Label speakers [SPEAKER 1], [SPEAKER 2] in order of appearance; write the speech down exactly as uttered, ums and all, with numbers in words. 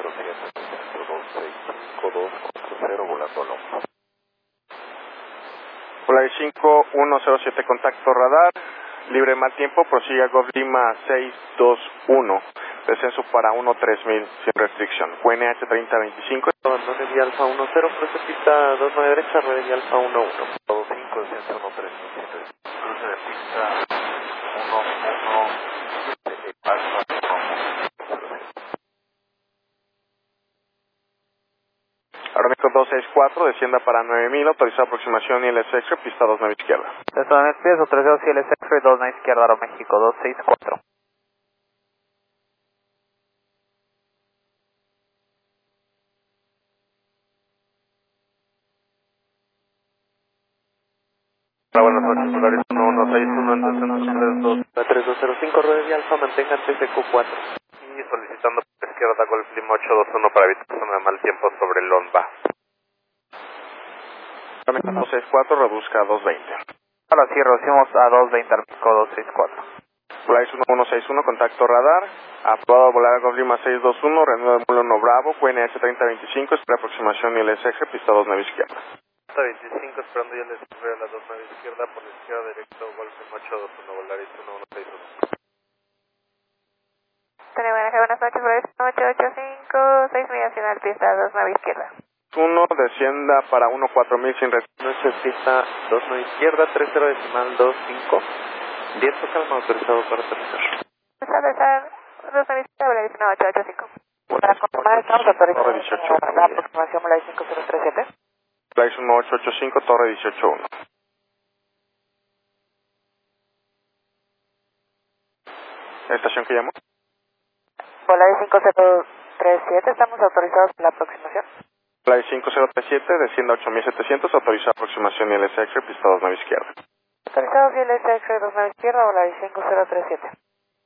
[SPEAKER 1] cero siete, dos seis cinco dos cuatro cero, volando Lomba.
[SPEAKER 2] Volaris cinco uno cero siete, contacto radar, libre mal tiempo, prosiga Golf Lima seis dos uno, descenso para uno tres mil, sin restricción, Q N H treinta veinticinco.
[SPEAKER 1] Abandone vía Alfa uno cero, cruce pista dos nueve derecha, ruede vía Alfa uno uno. dos cinco, descenso uno tres mil, sin restricción. Cruce de pista uno uno siete, Alfa uno uno.
[SPEAKER 2] Aeroméxico dos seis cuatro, descienda para nueve mil, autorizada aproximación I L S X-ray, pista dos nueve izquierda.
[SPEAKER 3] Desde nueve pies, autorizado I L S X-ray dos nueve izquierda, Aeroméxico dos seis cuatro.
[SPEAKER 1] Hola, buenas noches, Volaris uno uno seis uno, en descenso tres dos, tres dos cero cinco, ruede vía Alfa, mantenga T C Q cuatro. Y solicitando por izquierda Golf Lima ocho dos uno para evitar zona de mal tiempo sobre Lomba.
[SPEAKER 2] Aeroméxico dos seis cuatro, reduzca a dos veinte.
[SPEAKER 3] Ahora sí, reducimos a dos veinte, Aeroméxico dos seis cuatro.
[SPEAKER 2] Volaris uno uno seis uno, contacto radar, aprobado a volar a Golf Lima seis dos uno, renuevo de vuelo no Bravo, Q N H treinta veinticinco, espera aproximación I L S X-ray, pista dos nueve izquierda.
[SPEAKER 1] veinticinco, esperando ya les a la dos nueve izquierda, por la izquierda directo, Golf ocho dos uno, Volaris uno uno seis uno.
[SPEAKER 4] Buenas noches, Volaris ocho ocho cinco, seis millas final, pista dos nueve izquierda.
[SPEAKER 2] uno, descienda para uno cuatro mil, sin restricción.
[SPEAKER 1] Noche, pista dos nueve izquierda, tres cero decimal dos cinco. Viento calma, autorizado para aterrizar.
[SPEAKER 4] Aterrizar dos nueve izquierda, Volaris ocho ocho cinco. Para confirmar, estamos autorizados a la aproximación Volaris cinco cero tres siete.
[SPEAKER 2] Volaris uno ocho ocho cinco, torre dieciocho uno. ¿Estación que llamo?
[SPEAKER 4] Volaris cinco cero tres siete, estamos autorizados a la aproximación.
[SPEAKER 2] Volaris cinco cero tres siete, descienda a ocho mil setecientos, autorizada aproximación I L S X-ray, pista dos nueve izquierda.
[SPEAKER 4] Autorizados I L S X-ray dos nueve izquierda, Volaris cinco cero tres siete.